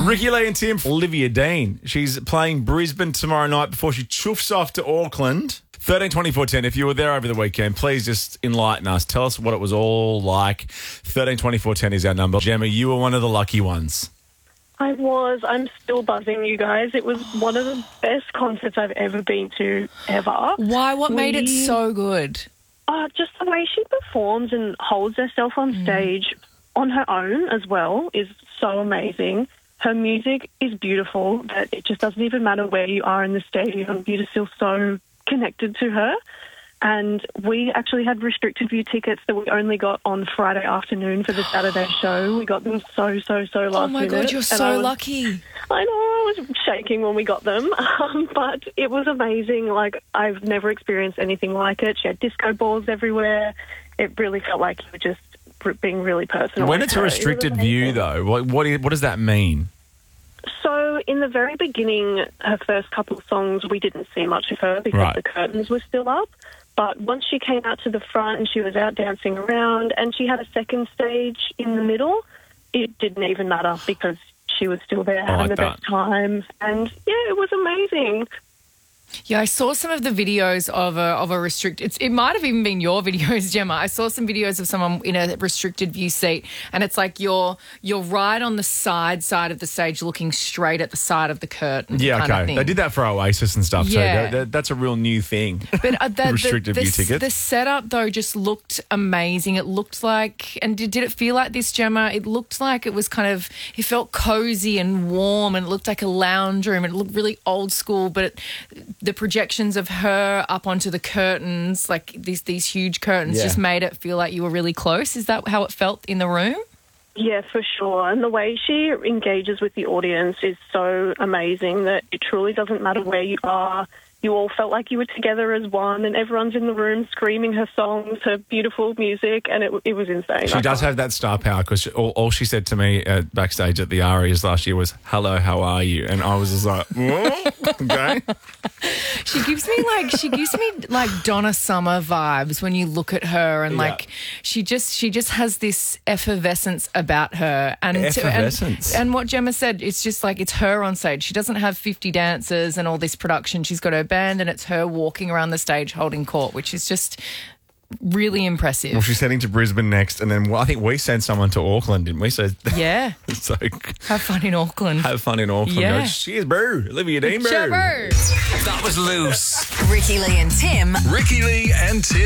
Ricky Lee and Tim. Olivia Dean. She's playing Brisbane tomorrow night before she chuffs off to Auckland. 13 24 10. If you were there over the weekend, please just enlighten us. Tell us what it was all like. 13 24 10 is our number. Gemma, you were one of the lucky ones. I was. I'm still buzzing, you guys. It was one of the best concerts I've ever been to, ever. Why? What made it so good? Just the way she performs and holds herself on stage on her own as well is so amazing. Her music is beautiful, that it just doesn't even matter where you are in the stadium. You just feel so connected to her. And we actually had restricted view tickets that we only got on Friday afternoon for the Saturday show. We got them so last minute. Oh, my God, you're so lucky. I know, I was shaking when we got them, but it was amazing. Like, I've never experienced anything like it. She had disco balls everywhere. It really felt like you were just being really personal. When it's a restricted view, though, what does that mean? So in the very beginning, her first couple of songs, we didn't see much of her because the curtains were still up. But once she came out to the front and she was out dancing around and she had a second stage in the middle, it didn't even matter because she was still there having the best time. And, yeah, it was amazing. Yeah, I saw some of the videos of a restricted... It might have even been your videos, Gemma. I saw some videos of someone in a restricted view seat, and it's like you're right on the side of the stage looking straight at the side of the curtain. Yeah, okay. They did that for Oasis and stuff Yeah. too. That's a real new thing. But restricted view tickets. The setup, though, just looked amazing. It looked like... And did it feel like this, Gemma? It looked like it was kind of... It felt cozy and warm, and it looked like a lounge room. It looked really old school, but... The projections of her up onto the curtains, like these huge curtains, just made it feel like you were really close. Is that how it felt in the room? Yeah, for sure. And the way she engages with the audience is so amazing that it truly doesn't matter where you are. You all felt like you were together as one, and everyone's in the room screaming her songs, her beautiful music, and it was insane. She does have that star power because all she said to me backstage at the Arias last year was, "Hello, how are you?" And I was just like, okay. She gives me like Donna Summer vibes when you look at her, and like she just has this effervescence about her. And effervescence. And what Gemma said, it's just like it's her on stage. She doesn't have 50 dancers and all this production. She's got her band, and it's her walking around the stage holding court, which is just really impressive. Well, she's heading to Brisbane next, and then I think we sent someone to Auckland, didn't we? So yeah. So have fun in Auckland. Have fun in Auckland. Yeah. Cheers, bro. Olivia Dean, bro. Cheers. That was loose. Ricky Lee and Tim. Ricky Lee and Tim.